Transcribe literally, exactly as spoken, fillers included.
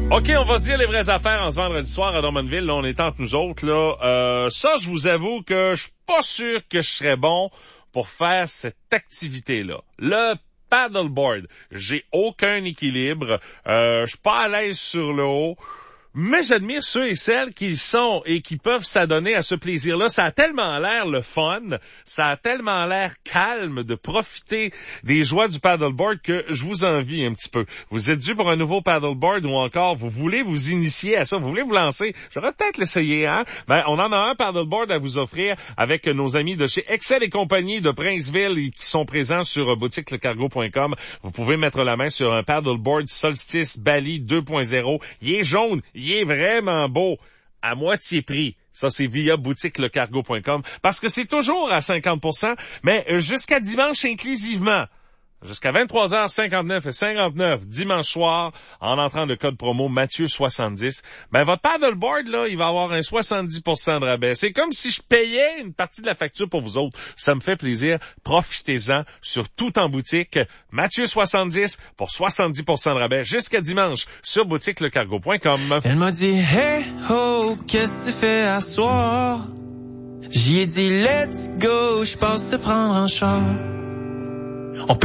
OK, on va se dire les vraies affaires en ce vendredi soir à Drummondville. Là, on est entre nous autres, là. Euh, ça, je vous avoue que je suis pas sûr que je serais bon pour faire cette activité-là. Le paddleboard. J'ai aucun équilibre. Euh, je suis pas à l'aise sur le haut. Mais j'admire ceux et celles qui sont et qui peuvent s'adonner à ce plaisir-là. Ça a tellement l'air le fun, ça a tellement l'air calme de profiter des joies du paddleboard que je vous envie un petit peu. Vous êtes dû pour un nouveau paddleboard ou encore vous voulez vous initier à ça, vous voulez vous lancer. J'aurais peut-être l'essayer, hein? Ben, on en a un paddleboard à vous offrir avec nos amis de chez Excel et compagnie de Princeville qui sont présents sur boutique le cargo point com. Vous pouvez mettre la main sur un paddleboard Solstice Bali deux point zéro. Il est jaune, il est vraiment beau, à moitié prix. Ça, c'est via boutique le cargo point com. Parce que c'est toujours à cinquante pour cent, mais jusqu'à dimanche inclusivement. Jusqu'à vingt-trois heures cinquante-neuf et cinquante-neuf dimanche soir, en entrant le code promo Mathieu soixante-dix, ben votre paddleboard, là, il va avoir un soixante-dix pour cent de rabais. C'est comme si je payais une partie de la facture pour vous autres. Ça me fait plaisir. Profitez-en sur tout en boutique. Mathieu soixante-dix pour soixante-dix pour cent de rabais jusqu'à dimanche sur boutique le cargo point com. Elle m'a dit, hey ho, qu'est-ce que tu fais à soir? J'y ai dit, let's go, je pense te prendre en char. On peut